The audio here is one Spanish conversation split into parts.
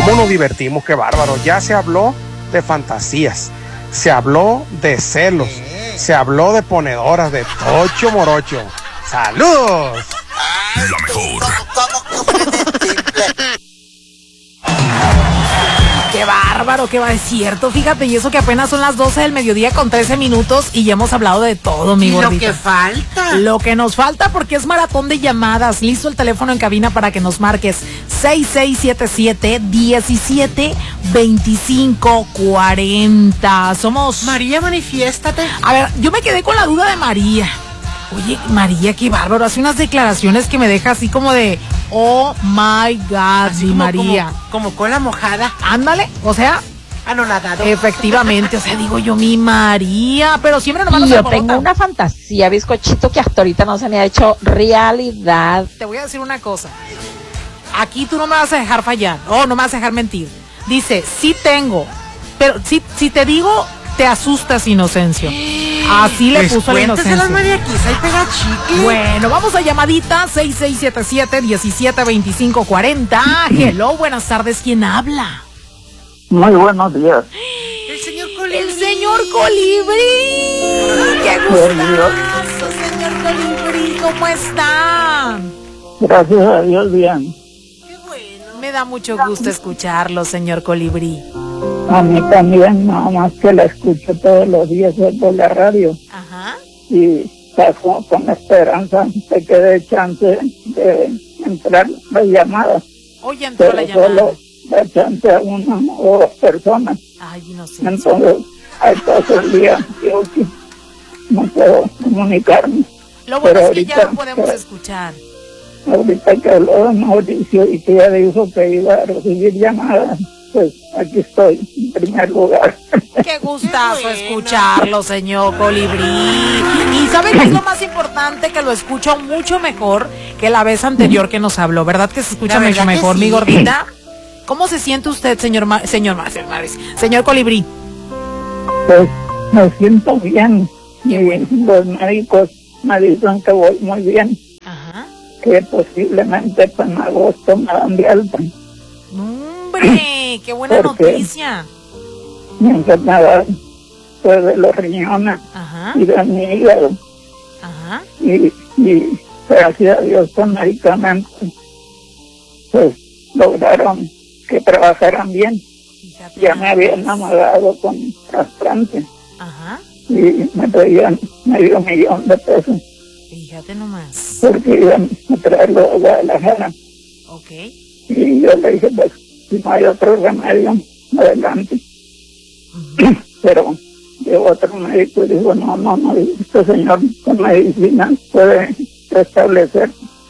cómo nos divertimos, qué bárbaro. Ya se habló de fantasías, se habló de celos, se habló de ponedoras, de tocho morocho. ¡Saludos! La mejor. Qué bárbaro, qué va, es cierto, fíjate, y eso que apenas son las 12 del mediodía con 13 minutos y ya hemos hablado de todo, mi gordita. Lo que falta. Lo que nos falta porque es maratón de llamadas. Listo el teléfono en cabina para que nos marques 6677-172540. Somos... María, manifiéstate. A ver, yo me quedé con la duda de María. Oye, María, qué bárbaro, hace unas declaraciones que me deja así como de, oh my God, Así mi como, María. Como cola mojada. Ándale, o sea, Anonadado. efectivamente, o sea, digo yo, mi María, pero siempre nomás Y nos yo alborota. tengo una fantasía, bizcochito, que hasta ahorita no se me ha hecho realidad. Te voy a decir una cosa, aquí tú no me vas a dejar fallar, no me vas a dejar mentir. Dice, sí tengo, pero si te digo, te asustas, Inocencio. Así le puso a la Inocencia. María, quizá y pega chicle. Bueno, vamos a llamadita 6677-172540. Hello, buenas tardes, ¿quién habla? Muy buenos días. El señor Colibrí. El señor Colibrí. ¡Qué gustazo, señor Colibrí! ¿Cómo está? Gracias a Dios, bien. Qué bueno. Me da mucho gusto escucharlo, señor Colibrí. A mí también, nada más que la escucho todos los días por la radio. Ajá. Y con esperanza de que dé chance de entrar las llamadas. Hoy entró Pero la llamada. solo da chance a una o dos personas. Ay, Inocencia. Entonces, hay todo el día yo que no puedo comunicarme. Lo bueno pero es que ya ahorita- lo podemos escuchar. Ahorita que habló de Mauricio y que ya dijo que iba a recibir llamadas, pues aquí estoy, en primer lugar. Qué gustazo Qué bueno. escucharlo, señor Colibrí. Y ¿sabe qué es lo más importante? Que lo escucho mucho mejor que la vez anterior que nos habló. ¿Verdad que se escucha La mucho verdad que mejor, sí. mi gordita? ¿Cómo se siente usted, señor Colibrí? Pues me siento bien y los médicos me dicen que voy muy bien, Ajá. que posiblemente pues, en agosto me dan de alta. ¡Hombre! ¡Qué buena ¿Por qué? noticia! Mi enfermedad fue de los riñones Ajá, y de mi hígado ajá. y gracias a Dios con medicamentos pues lograron que trabajaran bien. Fíjate. Ya me habían amagado con trasplante Ajá, y me pedían $500,000 fíjate nomás. porque iban a traerlo a Guadalajara. Ok. Y yo le dije, pues, si no hay otro remedio, adelante. Pero llegó otro médico y dijo, no, este señor con medicina puede restablecer.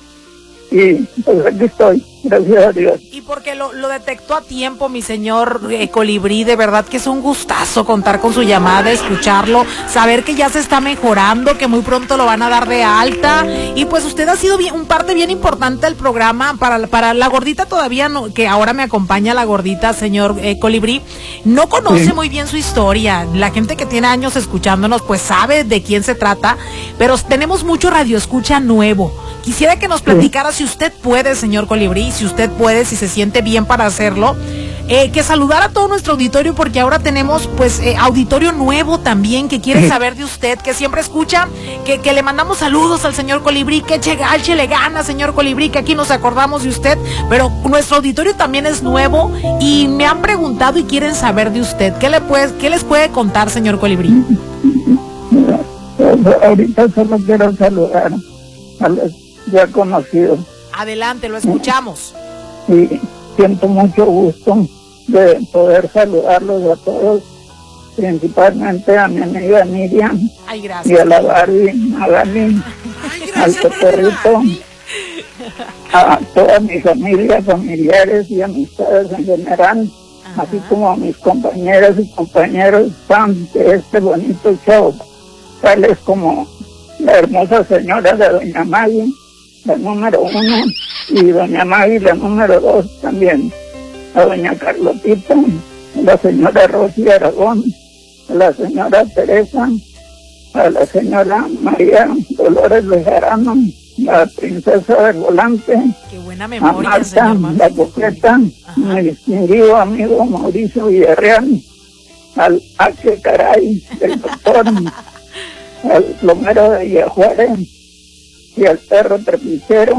Y pues aquí estoy, gracias a Dios. Y porque lo detectó a tiempo, mi señor Colibrí, de verdad que es un gustazo contar con su llamada, escucharlo, saber que ya se está mejorando, que muy pronto lo van a dar de alta. Y pues usted ha sido un parte bien importante del programa. Para la gordita todavía, no, que ahora me acompaña la gordita, señor Colibrí, no conoce Sí. muy bien su historia. La gente que tiene años escuchándonos pues sabe de quién se trata, pero tenemos mucho radioescucha nuevo. Quisiera que nos platicara, si usted puede, señor Colibrí, si usted puede, si se siente bien para hacerlo, que saludara a todo nuestro auditorio, porque ahora tenemos pues auditorio nuevo también que quiere saber de usted, que siempre escucha, que le mandamos saludos al señor Colibrí, que échele ganas, señor Colibrí, que aquí nos acordamos de usted, pero nuestro auditorio también es nuevo y me han preguntado y quieren saber de usted. ¿Qué les puede contar, señor Colibrí? Pues, ahorita solo quiero saludar a los ya conocidos. Adelante, lo escuchamos. Y siento mucho gusto de poder saludarlos a todos, principalmente a mi amiga Miriam Ay, y gracias. a la Barbie, Magali, al Cotorrito, a toda mi familia, familiares y amistades en general, así como a mis compañeras y compañeros fans de este bonito show, tales como la hermosa señora de Doña Maggie, la número 1, y Doña Maggie, la número 2 también, a Doña Carlotita, a la señora Rosy Aragón, a la señora Teresa, a la señora María Dolores Bejarano, la princesa del volante, Qué buena a memoria, Marta, señor Martín. la coqueta, mi distinguido amigo Mauricio Villarreal, al H. Caray, del doctor, al plomero de Villajuárez y al perro trapichero,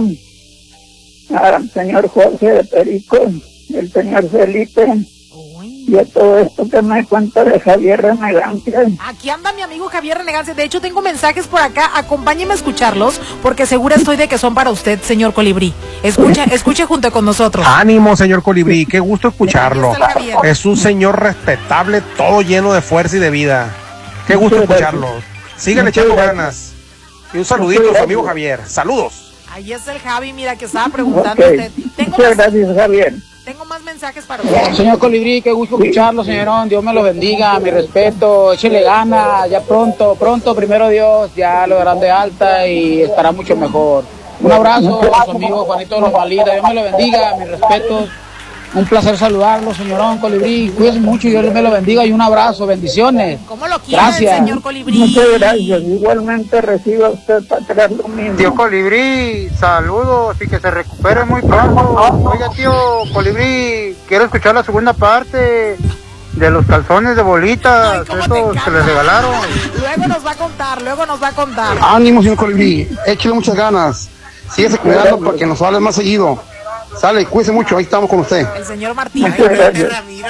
al señor Jorge de Perico, el señor Felipe, Uy. y a todo esto que me cuenta de Javier Renegancia. Aquí anda mi amigo Javier Renegancia. De hecho, tengo mensajes por acá. Acompáñeme a escucharlos, porque segura estoy de que son para usted, señor Colibrí. Escuche junto con nosotros. Ánimo, señor Colibrí, qué gusto escucharlo. Ahí está el Javier. Es un señor respetable, todo lleno de fuerza y de vida. Qué gusto escucharlo. Síganle echando ganas. Y un saludito a su amigo Javier. Saludos. Ahí es el Javi, mira, que estaba preguntando Ok, usted. muchas gracias, Javier. Tengo más mensajes para usted. Señor Colibrí, qué gusto escucharlo, señorón. Dios me lo bendiga, mi respeto. Échele ganas, ya pronto, primero Dios, ya lo darán de alta y estará mucho mejor. Un abrazo a su amigo Juanito Romalita. Dios me lo bendiga, mis respetos. Un placer saludarlo, señorón Colibrí. Cuídese mucho y Dios me lo bendiga y un abrazo, bendiciones. ¿Cómo lo quiere, Gracias. señor Colibrí? Muchas gracias. Igualmente reciba usted para atrás lo mismo. Tío Colibrí, saludos y que se recupere muy pronto. Oiga, tío Colibrí, quiero escuchar la segunda parte de los calzones de bolitas, Ay, cómo te esos encanta. que le regalaron. Luego nos va a contar. Ánimo, señor Colibrí, échale muchas ganas. Síguese cuidando para que nos hable más seguido. Sale, cuídese mucho, ahí estamos con usted. El señor Martín. Muchas gracias.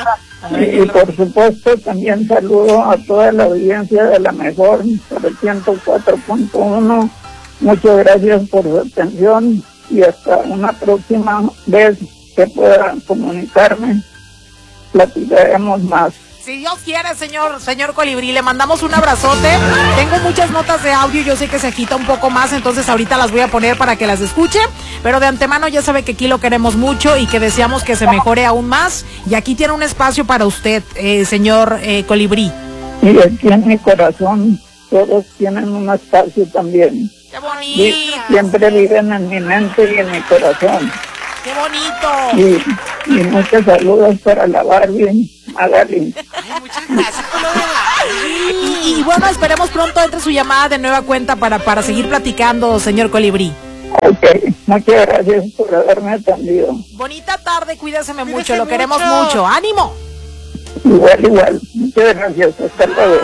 Y por supuesto también saludo a toda la audiencia de la mejor por el 104.1. Muchas gracias por su atención y hasta una próxima vez que pueda comunicarme, platicaremos más. Si Dios quiere, señor Colibrí, le mandamos un abrazote. Tengo muchas notas de audio, yo sé que se agita un poco más, entonces ahorita las voy a poner para que las escuche, pero de antemano ya sabe que aquí lo queremos mucho y que deseamos que se mejore aún más, y aquí tiene un espacio para usted, señor Colibrí. Y aquí en mi corazón todos tienen un espacio también. ¡Qué bonito! Siempre viven en mi mente y en mi corazón. ¡Qué bonito! Y muchos saludos para la Barbie, Magali. Muchas gracias por lo de Y bueno, esperemos pronto entre su llamada de nueva cuenta para seguir platicando, señor Colibrí. Ok, muchas gracias por haberme atendido. Bonita tarde, cuídeseme mucho, lo mucho. queremos mucho. ¡Ánimo! Igual. Muchas gracias. Hasta luego.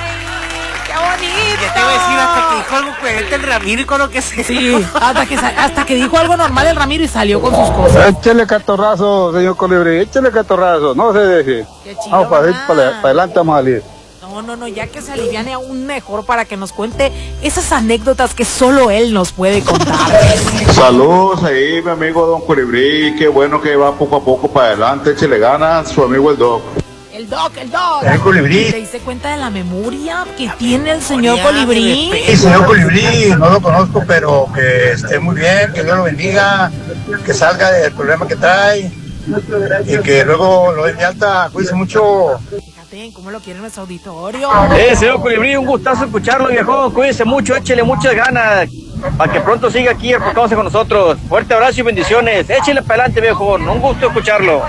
¡Qué bonito! Ya te voy a decir hasta que dijo algo coherente el Ramiro y con lo que se... Sí, hasta que dijo algo normal el Ramiro y salió con sus cosas. Échale catorrazo, señor Colibrí, échale catorrazo, no se deje. Qué chido, Vamos para ¿verdad? adelante, vamos a salir. No, ya que se aliviane aún mejor para que nos cuente esas anécdotas que solo él nos puede contar. Saludos ahí, mi amigo Don Colibrí, qué bueno que va poco a poco para adelante, échale ganas, su amigo el Doc. El Doc. El Colibrí. ¿Se dice cuenta de la memoria que tiene el señor Colibrí? Sí, señor Colibrí, no lo conozco, pero que esté muy bien, que Dios lo bendiga, que salga del problema que trae y que luego lo den de alta. Cuídense mucho. Fíjate cómo lo quiere nuestro auditorio. Señor Colibrí, un gustazo escucharlo, viejo. Cuídese mucho, échele muchas ganas para que pronto siga aquí enfocándose con nosotros. Fuerte abrazo y bendiciones. Échele para adelante, viejo. Un gusto escucharlo.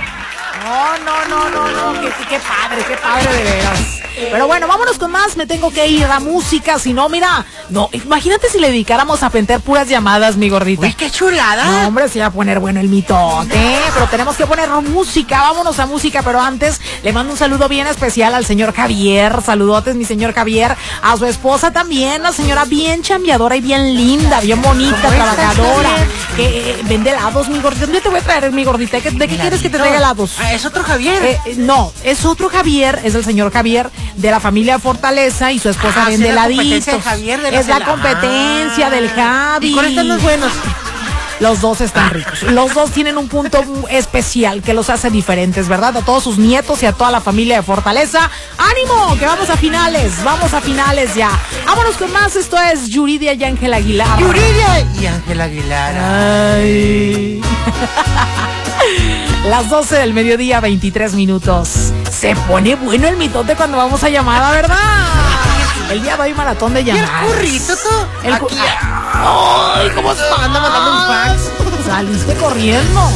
No, qué padre de veras. Pero bueno, vámonos con más, me tengo que ir a música, si no, mira, no, imagínate si le dedicáramos a vender puras llamadas, mi gordita. ¡Uy, qué chulada! No, hombre, se va a poner bueno el mitote, pero tenemos que poner música, vámonos a música, pero antes le mando un saludo bien especial al señor Javier, saludotes mi señor Javier, a su esposa también, la señora bien chambeadora y bien linda, bien bonita, trabajadora, que vende helados, mi gordita. ¿Dónde te voy a traer, mi gordita? ¿De qué quieres que te traiga helados? Ah, ¿es otro Javier? No, es otro Javier, es el señor Javier de la familia Fortaleza y su esposa vende es la competencia heladitos. de Javier de Es la helados. competencia del Javi. ¿Y cuáles están los buenos? Los dos están ricos. Los dos tienen un punto especial que los hace diferentes, ¿verdad? A todos sus nietos y a toda la familia de Fortaleza. ¡Ánimo! Que vamos a finales ya. Vámonos con más. Esto es Yuridia y Ángel Aguilar. Yuridia y Ángel Aguilar. Ay. Las 12 del mediodía, 23 minutos. Se pone bueno el mitote cuando vamos a llamada, ¿verdad? El día de hoy maratón de llamadas. ¿Y el currito tú? El Aquí. Ay, ¿cómo se Anda mandando un fax. Saliste corriendo.